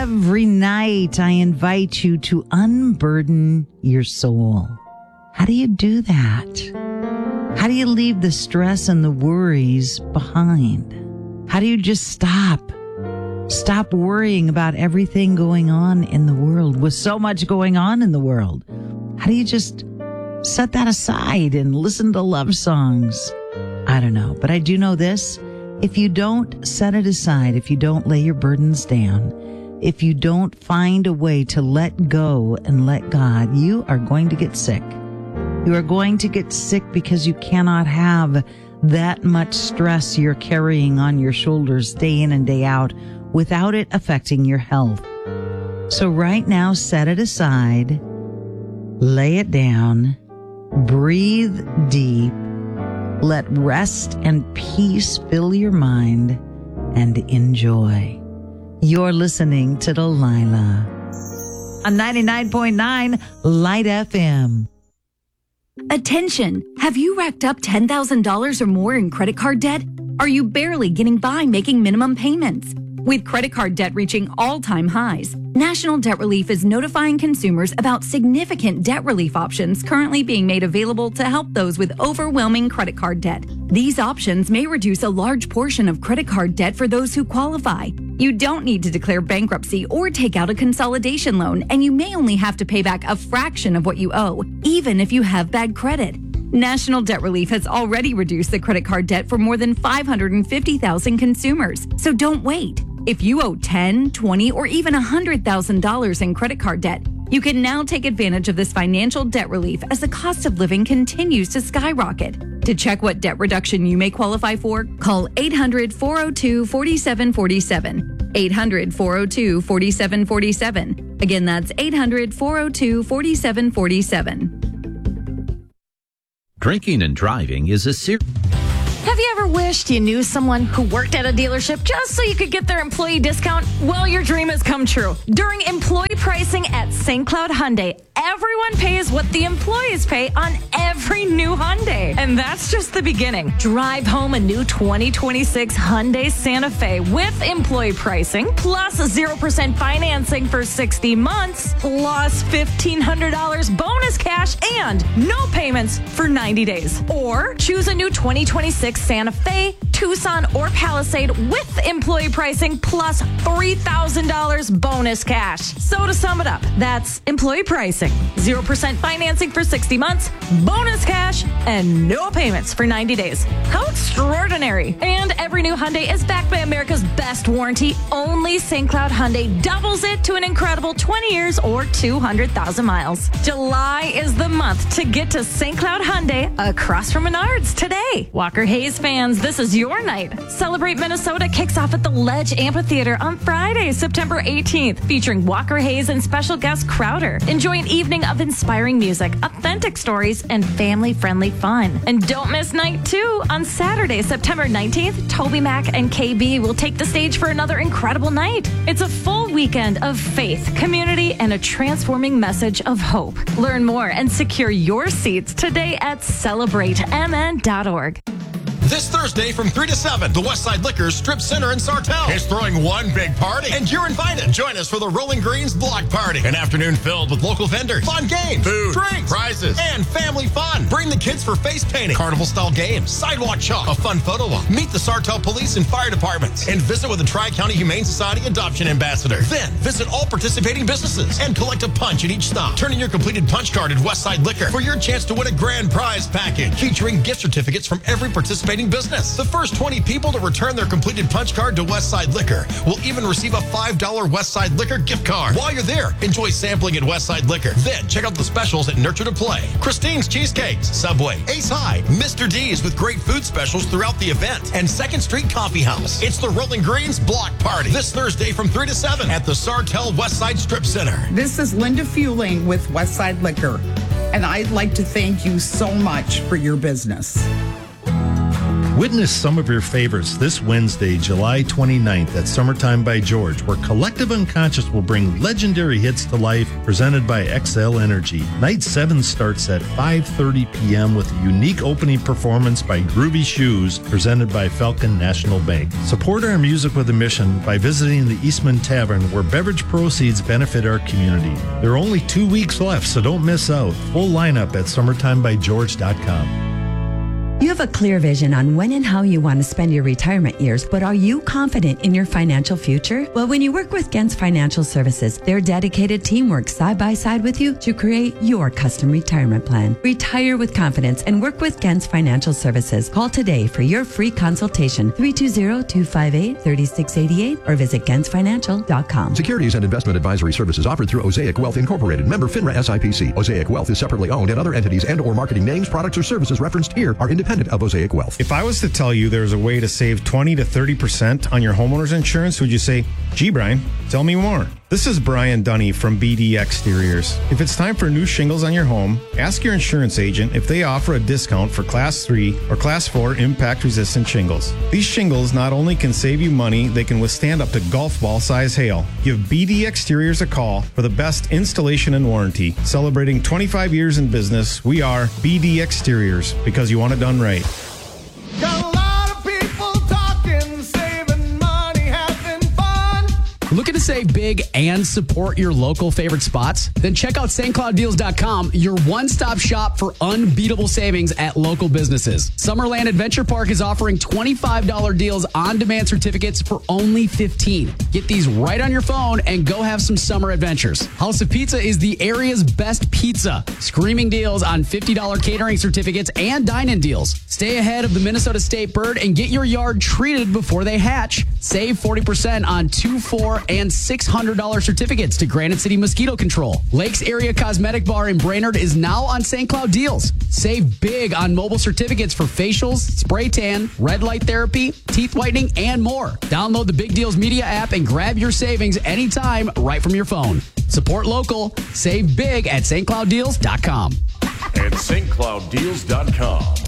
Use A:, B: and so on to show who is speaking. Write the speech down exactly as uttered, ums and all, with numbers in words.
A: every night I invite you to unburden your soul. How do you do that? How do you leave the stress and the worries behind? How do you just stop? Stop worrying about everything going on in the world with so much going on in the world. How do you just set that aside and listen to love songs? I don't know, but I do know this. If you don't set it aside, if you don't lay your burdens down, if you don't find a way to let go and let God, you are going to get sick. You are going to get sick because you cannot have that much stress you're carrying on your shoulders day in and day out without it affecting your health. So right now, set it aside, lay it down, breathe deep, let rest and peace fill your mind, and enjoy. You're listening to Delilah on ninety-nine point nine Light F M.
B: Attention! Have you racked up ten thousand dollars or more in credit card debt? Are you barely getting by making minimum payments? With credit card debt reaching all-time highs, National Debt Relief is notifying consumers about significant debt relief options currently being made available to help those with overwhelming credit card debt. These options may reduce a large portion of credit card debt for those who qualify. You don't need to declare bankruptcy or take out a consolidation loan, and you may only have to pay back a fraction of what you owe, even if you have bad credit. National Debt Relief has already reduced the credit card debt for more than five hundred fifty thousand consumers, so don't wait. If you owe ten thousand dollars, twenty thousand dollars, or even one hundred thousand dollars in credit card debt, you can now take advantage of this financial debt relief as the cost of living continues to skyrocket. To check what debt reduction you may qualify for, call eight hundred, four oh two, four seven four seven. eight hundred, four oh two, four seven four seven. Again, that's eight hundred, four oh two, four seven four seven.
C: Drinking and driving is a serious...
D: Have you ever wished you knew someone who worked at a dealership just so you could get their employee discount? Well, your dream has come true. During employee pricing at Saint Cloud Hyundai, everyone pays what the employees pay on every new Hyundai. And that's just the beginning. Drive home a new twenty twenty-six Hyundai Santa Fe with employee pricing, plus zero percent financing for sixty months, plus fifteen hundred dollars bonus cash, and no payments for ninety days. Or choose a new twenty twenty-six Santa Fe, Tucson, or Palisade with employee pricing plus three thousand dollars bonus cash. So to sum it up, that's employee pricing, zero percent financing for sixty months, bonus cash, and no payments for ninety days. How extraordinary. And every new Hyundai is backed by America's best warranty. Only Saint Cloud Hyundai doubles it to an incredible twenty years or two hundred thousand miles. July is the month to get to Saint Cloud Hyundai across from Menards today. Walker Hayes fans, this is your night. Celebrate Minnesota kicks off at the Ledge Amphitheater on Friday, September eighteenth, featuring Walker Hayes and special guest Crowder. Enjoy an evening of inspiring music, authentic stories, and family-friendly fun. And don't miss night two. On Saturday, September nineteenth, Toby Mac and K B will take the stage for another incredible night. It's a full weekend of faith, community, and a transforming message of hope. Learn more and secure your seats today at celebrate m n dot org.
E: This Thursday from three to seven, the Westside Liquors Strip Center in Sartell is throwing one big party, and you're invited. Join us for the Rolling Greens Block Party, an afternoon filled with local vendors, fun games, food, drinks, prizes, and family fun. Bring the kids for face painting, carnival-style games, sidewalk chalk, a fun photo walk. Meet the Sartell Police and Fire Departments, and visit with the Tri-County Humane Society Adoption Ambassador. Then, visit all participating businesses and collect a punch at each stop. Turn in your completed punch card at Westside Liquor for your chance to win a grand prize package featuring gift certificates from every participating business. The first twenty people to return their completed punch card to Westside Liquor will even receive a five dollars Westside Liquor gift card. While you're there, enjoy sampling at Westside Liquor. Then check out the specials at Nurture to Play, Christine's Cheesecakes, Subway, Ace High, Mister D's with great food specials throughout the event, and second Street Coffee House. It's the Rolling Greens Block Party this Thursday from three to seven at the Sartell Westside Strip Center.
F: This is Linda Fueling with Westside Liquor, and I'd like to thank you so much for your business.
G: Witness some of your favorites this Wednesday, July twenty-ninth at Summertime by George, where Collective Unconscious will bring legendary hits to life presented by X L Energy. Night seven starts at five thirty p.m. with a unique opening performance by Groovy Shoes presented by Falcon National Bank. Support our music with a mission by visiting the Eastman Tavern, where beverage proceeds benefit our community. There are only two weeks left, so don't miss out. Full lineup at summertime by george dot com.
H: You have a clear vision on when and how you want to spend your retirement years, but are you confident in your financial future? Well, when you work with Gens Financial Services, their dedicated team works side by side with you to create your custom retirement plan. Retire with confidence and work with Gens Financial Services. Call today for your free consultation, three two zero, two five eight, three six eight eight, or visit gens financial dot com.
I: Securities and investment advisory services offered through Osaic Wealth Incorporated, member FINRA S I P C. Osaic Wealth is separately owned, and other entities and or marketing names, products, or services referenced here are independent of Osaic Wealth.
J: If I was to tell you there's a way to save twenty to thirty percent on your homeowner's insurance, would you say, gee, Brian, tell me more? This is Brian Dunny from B D Exteriors. If it's time for new shingles on your home, ask your insurance agent if they offer a discount for Class three or Class four impact-resistant shingles. These shingles not only can save you money, they can withstand up to golf ball size hail. Give B D Exteriors a call for the best installation and warranty. Celebrating twenty-five years in business, we are B D Exteriors, because you want it done right.
K: Got a lot of people talking, saving money, having fun.
L: Looking to save big and support your local favorite spots? Then check out Saint Cloud Deals dot com, your one-stop shop for unbeatable savings at local businesses. Summerland Adventure Park is offering twenty-five dollars deals on-demand certificates for only fifteen dollars. Get these right on your phone and go have some summer adventures. House of Pizza is the area's best pizza. Screaming deals on fifty dollars catering certificates and dine-in deals. Stay ahead of the Minnesota State Bird and get your yard treated before they hatch. Save forty percent on two, four, and six hundred dollars certificates to Granite City Mosquito Control. Lakes Area Cosmetic Bar in Brainerd is now on Saint Cloud Deals. Save big on mobile certificates for facials, spray tan, red light therapy, teeth whitening, and more. Download the Big Deals Media app and grab your savings anytime right from your phone. Support local. Save big at Saint Cloud Deals dot com.
M: At Saint Cloud Deals dot com.